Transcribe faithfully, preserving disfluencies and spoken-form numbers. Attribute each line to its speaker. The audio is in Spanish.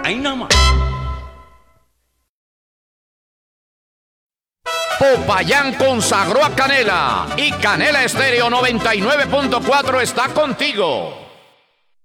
Speaker 1: Ahí nada más.
Speaker 2: Popayán consagró a Canela y Canela Estéreo noventa y nueve punto cuatro está contigo.